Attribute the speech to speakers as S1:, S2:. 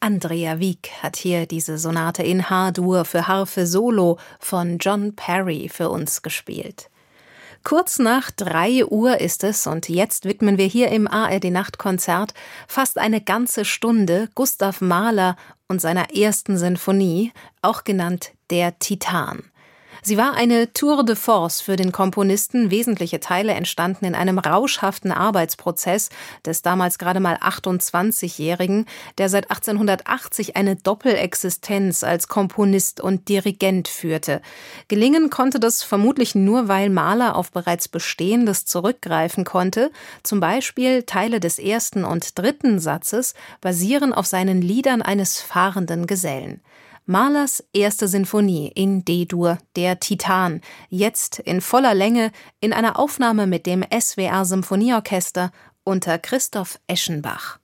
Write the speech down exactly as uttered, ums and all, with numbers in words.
S1: Andrea Wieck hat hier diese Sonate in H-Dur für Harfe Solo von John Perry für uns gespielt. Kurz nach drei Uhr ist es und jetzt widmen wir hier im A R D-Nachtkonzert fast eine ganze Stunde Gustav Mahler und seiner ersten Sinfonie, auch genannt Der Titan. Sie war eine Tour de force für den Komponisten. Wesentliche Teile entstanden in einem rauschhaften Arbeitsprozess des damals gerade mal achtundzwanzigjährigen, der seit achtzehnhundertachtzig eine Doppelexistenz als Komponist und Dirigent führte. Gelingen konnte das vermutlich nur, weil Mahler auf bereits Bestehendes zurückgreifen konnte. Zum Beispiel Teile des ersten und dritten Satzes basieren auf seinen Liedern eines fahrenden Gesellen. Mahlers erste Sinfonie in D-Dur, Der Titan, jetzt in voller Länge in einer Aufnahme mit dem S W R Symphonieorchester unter Christoph Eschenbach.